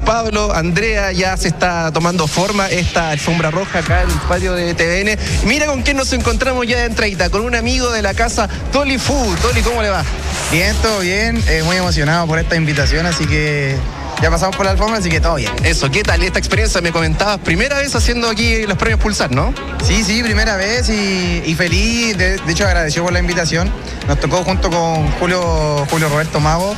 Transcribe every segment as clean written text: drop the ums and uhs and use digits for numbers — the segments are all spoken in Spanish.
Pablo, Andrea, ya se está tomando forma esta alfombra roja acá en el patio de TVN. Mira con quién nos encontramos ya de entradita, con un amigo de la casa, Toli Fu. Toli, ¿cómo le va? Bien, todo bien, muy emocionado por esta invitación, así que ya pasamos por la alfombra, así que todo bien. Eso, ¿qué tal esta experiencia? Me comentabas, primera vez haciendo aquí los premios Pulsar, ¿no? Sí, primera vez y feliz, de hecho agradecido por la invitación. Nos tocó junto con Julio Roberto Mago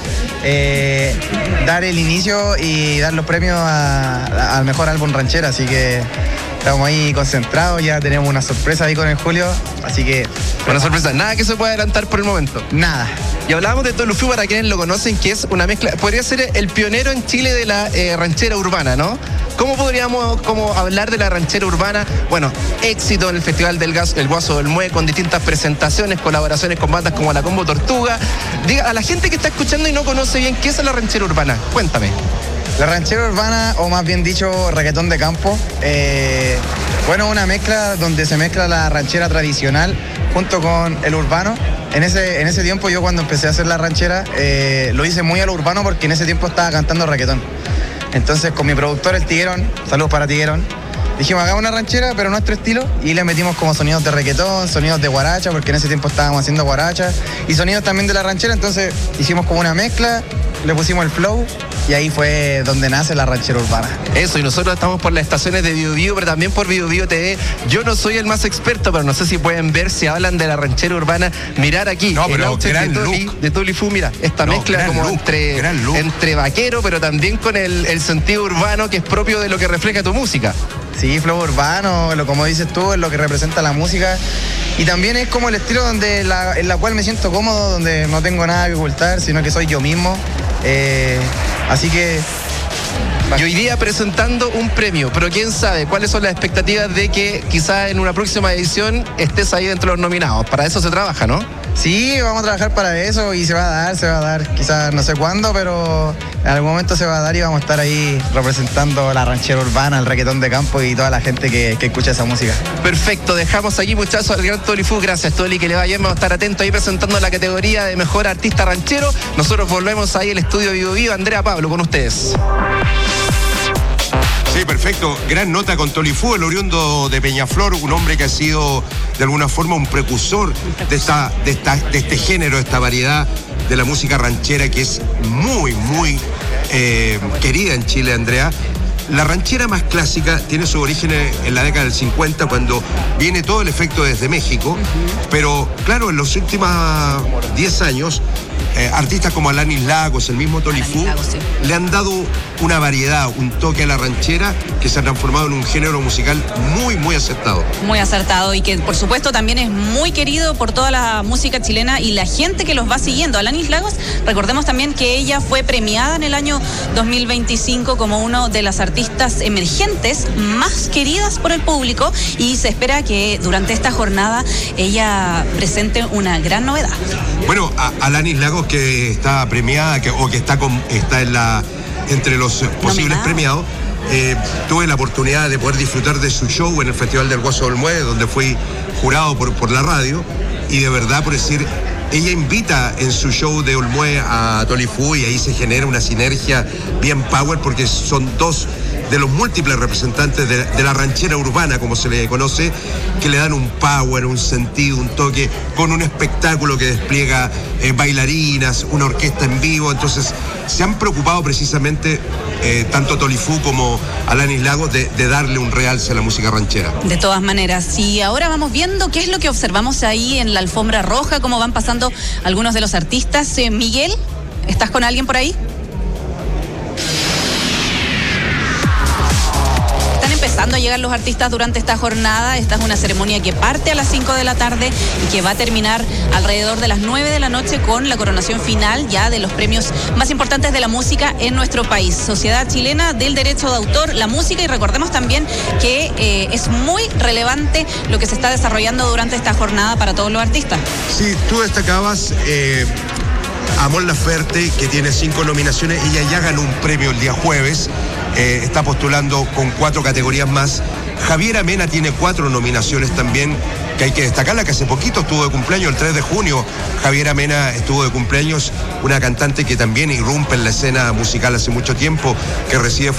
dar el inicio y dar los premios al mejor álbum ranchera, así que estamos ahí concentrados, ya tenemos una sorpresa ahí con el Julio, así que... Una sorpresa, nada que se pueda adelantar por el momento. Nada. Y hablábamos de Toli Fu, para quienes lo conocen, que es una mezcla, podría ser el pionero en Chile de la ranchera urbana, ¿no? ¿Cómo podríamos hablar de la ranchera urbana? Bueno, éxito en el Festival del Guaso del Mue, con distintas presentaciones, colaboraciones con bandas como la Combo Tortuga. Diga, a la gente que está escuchando y no conoce bien, ¿qué es la ranchera urbana? Cuéntame. La ranchera urbana, o más bien dicho, reggaetón de campo, bueno, una mezcla donde se mezcla la ranchera tradicional junto con el urbano. En ese tiempo yo cuando empecé a hacer la ranchera lo hice muy a lo urbano porque en ese tiempo estaba cantando reggaetón. Entonces con mi productor, el Tiguerón, saludos para Tiguerón, dijimos hagamos una ranchera pero nuestro estilo y le metimos como sonidos de reggaetón, sonidos de guaracha, porque en ese tiempo estábamos haciendo guaracha y sonidos también de la ranchera, entonces hicimos como una mezcla, le pusimos el flow y ahí fue donde nace la ranchera urbana. Eso, y nosotros estamos por las estaciones de Bio Bio, pero también por Bio Bio TV. Yo no soy el más experto, pero no sé si pueden ver, si hablan de la ranchera urbana, mirar aquí, no, pero el de Toli Fu, mira, esta mezcla como entre vaquero, pero también con el sentido urbano que es propio de lo que refleja tu música. Sí, flow urbano, como dices tú, es lo que representa la música. Y también es como el estilo en la cual me siento cómodo, donde no tengo nada que ocultar, sino que soy yo mismo. Así que... Y hoy día presentando un premio, pero quién sabe cuáles son las expectativas de que quizás en una próxima edición estés ahí dentro de los nominados. Para eso se trabaja, ¿no? Sí, vamos a trabajar para eso y se va a dar, quizás no sé cuándo, pero en algún momento se va a dar y vamos a estar ahí representando la ranchera urbana, el reggaetón de campo y toda la gente que escucha esa música. Perfecto, dejamos aquí, muchachos, al gran Toli Fu. Gracias, Toli, que le va bien, vamos a estar atentos ahí presentando la categoría de mejor artista ranchero. Nosotros volvemos ahí al estudio Bio Bio. Andrea, Pablo, con ustedes. Sí, perfecto. Gran nota con Toli Fu, el oriundo de Peñaflor, un hombre que ha sido de alguna forma un precursor de este género, de esta variedad de la música ranchera que es muy querida en Chile, Andrea. La ranchera más clásica tiene su origen en la década del 50, cuando viene todo el efecto desde México, pero claro, en los últimos 10 años, artistas como Alanis Lagos, el mismo Toli Fu, le han dado una variedad, un toque a la ranchera que se ha transformado en un género musical muy acertado. Muy acertado y que por supuesto también es muy querido por toda la música chilena y la gente que los va siguiendo. Alanis Lagos, recordemos también que ella fue premiada en el año 2025 como uno de las artistas emergentes más queridas por el público y se espera que durante esta jornada ella presente una gran novedad. Bueno, Alanis Lagos, que está premiada, que está entre los posibles premiados, tuve la oportunidad de poder disfrutar de su show en el Festival del Guaso del Mue, donde fui jurado por la radio, y de verdad, por decir, ella invita en su show de Olmué a Toli Fu y ahí se genera una sinergia bien power, porque son dos de los múltiples representantes de la ranchera urbana, como se le conoce, que le dan un power, un sentido, un toque, con un espectáculo que despliega bailarinas, una orquesta en vivo. Entonces se han preocupado precisamente tanto Toli Fu como Alanis Lagos de darle un realce a la música ranchera. De todas maneras, y ahora vamos viendo qué es lo que observamos ahí en la alfombra roja, cómo van pasando algunos de los artistas. Miguel, ¿estás con alguien por ahí? Empezando a llegar los artistas durante esta jornada. Esta es una ceremonia que parte a las 5 de la tarde y que va a terminar alrededor de las 9 de la noche con la coronación final ya de los premios más importantes de la música en nuestro país. Sociedad Chilena del Derecho de Autor, la música, y recordemos también que es muy relevante lo que se está desarrollando durante esta jornada para todos los artistas. Sí, tú destacabas a Mon Laferte, que tiene 5 nominaciones. Ella ya ganó un premio el día jueves. Está postulando con 4 categorías más. Javiera Mena tiene 4 nominaciones también, que hay que destacarla, que hace poquito estuvo de cumpleaños, el 3 de junio. Javiera Mena estuvo de cumpleaños, una cantante que también irrumpe en la escena musical hace mucho tiempo, que recibe